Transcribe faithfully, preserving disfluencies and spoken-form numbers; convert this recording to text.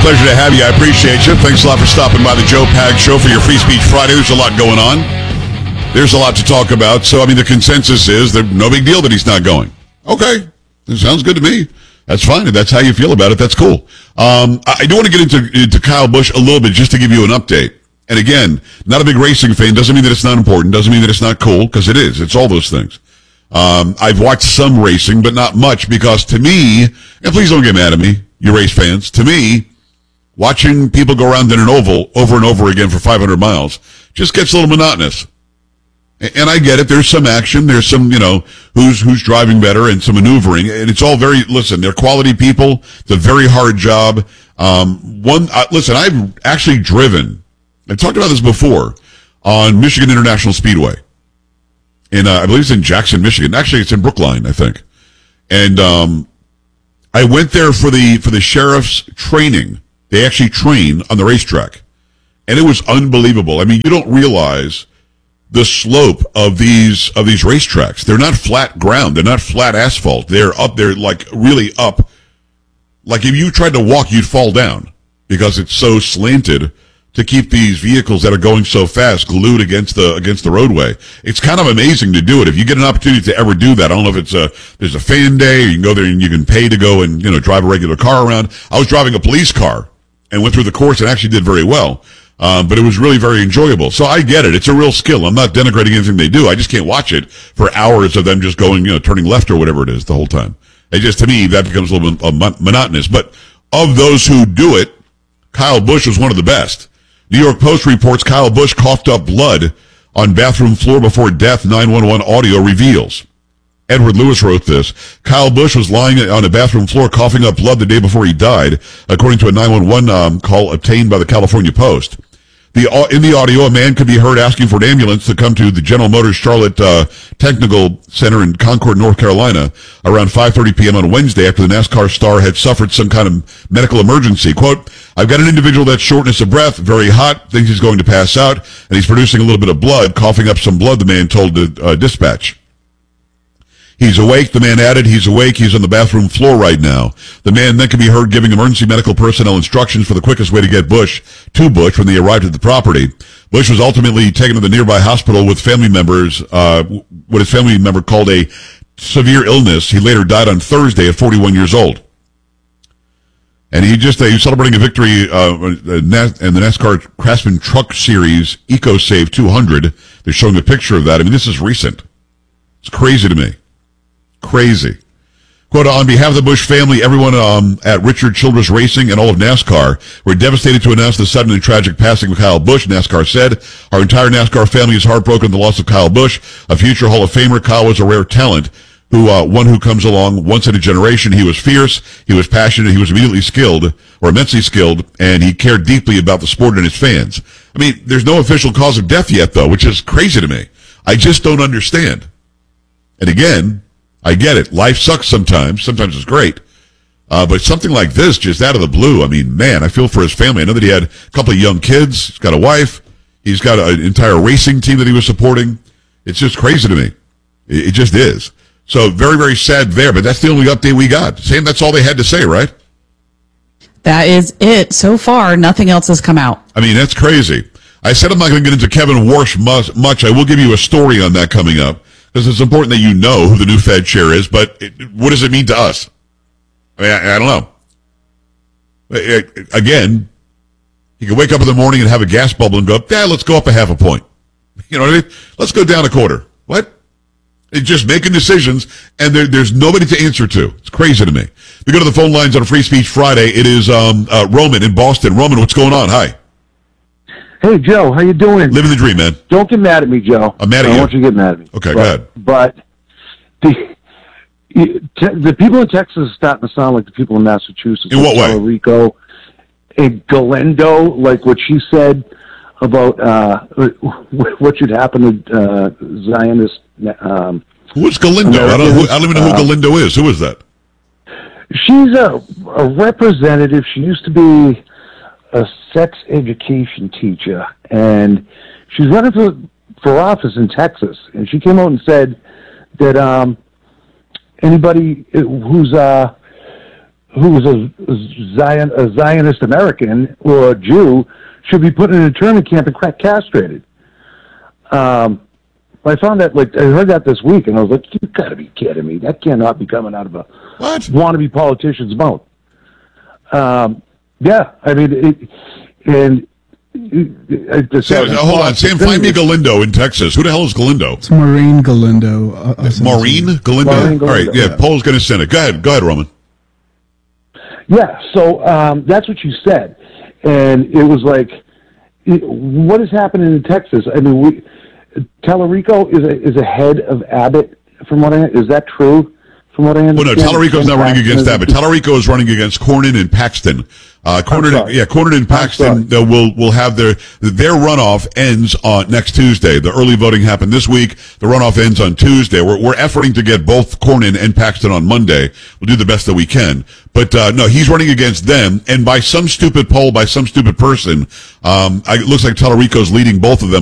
pleasure to have you. I appreciate you. Thanks a lot for stopping by the Joe Pag Show for your Free Speech Friday. There's a lot going on. There's a lot to talk about. So, I mean, the consensus is that no big deal that he's not going. Okay. That sounds good to me. That's fine. If that's how you feel about it, that's cool. Um, I do want to get into, into Kyle Busch a little bit just to give you an update. And again, not a big racing fan. Doesn't mean that it's not important. Doesn't mean that it's not cool, because it is. It's all those things. Um, I've watched some racing, but not much, because to me, and please don't get mad at me, you race fans, to me, watching people go around in an oval over and over again for five hundred miles just gets a little monotonous. And I get it. There's some action. There's some, you know, who's who's driving better and some maneuvering. And it's all very, listen, they're quality people. It's a very hard job. Um, one, uh, listen, I've actually driven, I've talked about this before, on Michigan International Speedway. In, uh, I believe it's in Jackson, Michigan. Actually, it's in Brookline, I think. And um, I went there for the for the sheriff's training. They actually train on the racetrack. And it was unbelievable. I mean, you don't realize the slope of these of these racetracks. They're not flat ground. They're not flat asphalt. They're up there, like really up. Like if you tried to walk, you'd fall down because it's so slanted to keep these vehicles that are going so fast glued against the against the roadway. It's kind of amazing to do it. If you get an opportunity to ever do that, I don't know if it's a there's a fan day, or you can go there and you can pay to go and, you know, drive a regular car around. I was driving a police car and went through the course and actually did very well. Um, but it was really very enjoyable. So I get it. It's a real skill. I'm not denigrating anything they do. I just can't watch it for hours of them just going, you know, turning left or whatever it is the whole time. It just, to me, that becomes a little bit uh, monotonous. But of those who do it, Kyle Busch was one of the best. New York Post reports Kyle Busch coughed up blood on bathroom floor before death, nine one one audio reveals. Edward Lewis wrote this. Kyle Busch was lying on a bathroom floor coughing up blood the day before he died, according to a nine one one um, call obtained by the California Post. The, in the audio, a man could be heard asking for an ambulance to come to the General Motors Charlotte uh, Technical Center in Concord, North Carolina, around five thirty p.m. on Wednesday after the NASCAR star had suffered some kind of medical emergency. Quote, I've got an individual that's shortness of breath, very hot, thinks he's going to pass out, and he's producing a little bit of blood, coughing up some blood, the man told the uh, dispatch. He's awake, the man added. He's awake. He's on the bathroom floor right now. The man then can be heard giving emergency medical personnel instructions for the quickest way to get Busch to Busch when they arrived at the property. Busch was ultimately taken to the nearby hospital with family members, uh, what his family member called a severe illness. He later died on Thursday at forty-one years old. And he just, uh, he was celebrating a victory uh, in the NASCAR Craftsman Truck Series EcoSave two hundred. They're showing a picture of that. I mean, this is recent. It's crazy to me. Crazy. Quote, on behalf of the Busch family, everyone um, at Richard Childress Racing and all of NASCAR, we're devastated to announce the sudden and tragic passing of Kyle Busch, NASCAR said. Our entire NASCAR family is heartbroken at the loss of Kyle Busch, a future Hall of Famer. Kyle was a rare talent, who uh, one who comes along once in a generation. He was fierce, he was passionate, he was immediately skilled, or immensely skilled, and he cared deeply about the sport and his fans. I mean, there's no official cause of death yet, though, which is crazy to me. I just don't understand. And again, I get it. Life sucks sometimes. Sometimes it's great. Uh, but something like this, just out of the blue, I mean, man, I feel for his family. I know that he had a couple of young kids. He's got a wife. He's got an entire racing team that he was supporting. It's just crazy to me. It, it just is. So very, very sad there. But that's the only update we got. Sam, that's all they had to say, right? That is it. So far, nothing else has come out. I mean, that's crazy. I said I'm not going to get into Kevin Warsh much. I will give you a story on that coming up, because it's important that you know who the new Fed chair is, but it, what does it mean to us? I mean, I, I don't know. It, it, again, you can wake up in the morning and have a gas bubble and go, yeah, let's go up a half a point. You know what I mean? Let's go down a quarter. What? It's just making decisions, and there, there's nobody to answer to. It's crazy to me. We go to the phone lines on a Free Speech Friday. It is um, uh, Roman in Boston. Roman, what's going on? Hi. Hey, Joe, how you doing? Living the dream, man. Don't get mad at me, Joe. I'm mad at I you. don't want you to get mad at me. Okay, but, go ahead. But the the people in Texas are starting to sound like the people in Massachusetts. In what way? Puerto Rico and Galendo, like what she said about uh, what should happen to uh, Zionist. Um, Who's Galindo? I don't, who, I don't even know who uh, Galindo is. Who is that? She's a, a representative. She used to be a sex education teacher, and she's running for for office in Texas. And she came out and said that um, anybody who's uh, who's a Zion, a Zionist American or a Jew, should be put in an internment camp and crack castrated. Um, I found that, like, I heard that this week, and I was like, "You got to be kidding me! That cannot be coming out of a What? wannabe politician's mouth." Um, yeah, I mean, it, and it, it, Sam, uh, hold on, Sam. Find me Galindo in Texas. Who the hell is Galindo? It's Maureen Galindo. Uh, uh, Maureen Galindo. Maureen All right, Galindo, yeah. yeah. Paul's going to send it. Go ahead, go ahead, Roman. Yeah, so um, that's what you said, and it was like, it, what is happening in Texas? I mean, we, Tallarico is a, is ahead of Abbott, from what I is that true? From what I Well, understand. no, Tallarico's not running against that, but Paxton Tallarico is running against Cornyn and Paxton. Uh, Cornyn, sorry. yeah, Cornyn and Paxton uh, will will have their their runoff ends on next Tuesday. The early voting happened this week. The runoff ends on Tuesday. We're we're efforting to get both Cornyn and Paxton on Monday. We'll do the best that we can. But uh, no, he's running against them, and by some stupid poll, by some stupid person, um, I, it looks like Tallarico's leading both of them.